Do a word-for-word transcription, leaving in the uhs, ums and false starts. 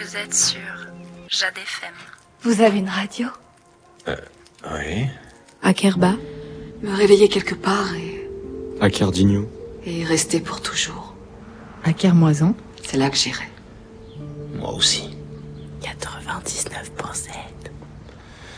Vous êtes sur Jade F M. Vous avez une radio? Euh, oui. À Kerba? Me réveiller quelque part et... À Cardigno. Et rester pour toujours. À Kermoisan? C'est là que j'irai. Moi aussi. quatre-vingt-dix-neuf pour sept.